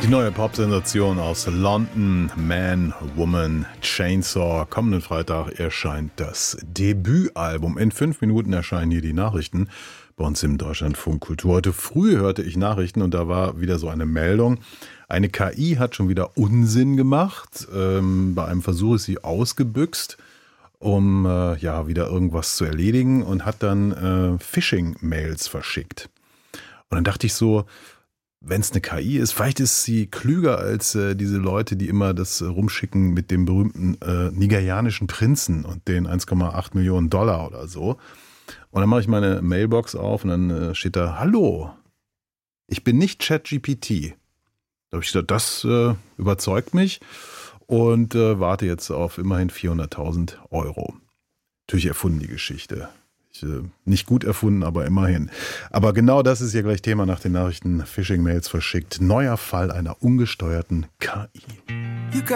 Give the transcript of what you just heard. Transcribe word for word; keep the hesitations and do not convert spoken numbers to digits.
Die neue Pop-Sensation aus London, Man, Woman, Chainsaw. Kommenden Freitag erscheint das Debütalbum. In fünf Minuten erscheinen hier die Nachrichten bei uns im Deutschlandfunk Kultur. Heute früh hörte ich Nachrichten und da war wieder so eine Meldung. Eine K I hat schon wieder Unsinn gemacht. Ähm, bei einem Versuch ist sie ausgebüxt, um äh, ja wieder irgendwas zu erledigen und hat dann äh, Phishing-Mails verschickt. Und dann dachte ich so, wenn es eine K I ist, vielleicht ist sie klüger als äh, diese Leute, die immer das äh, rumschicken mit dem berühmten äh, nigerianischen Prinzen und den eins Komma acht Millionen Dollar oder so. Und dann mache ich meine Mailbox auf und dann äh, steht da, hallo, ich bin nicht ChatGPT. Da habe ich gedacht, das äh, überzeugt mich und äh, warte jetzt auf immerhin vierhunderttausend Euro. Natürlich erfunden die Geschichte. Nicht gut erfunden, aber immerhin. Aber genau das ist ja gleich Thema nach den Nachrichten. Phishing-Mails verschickt. Neuer Fall einer ungesteuerten K I.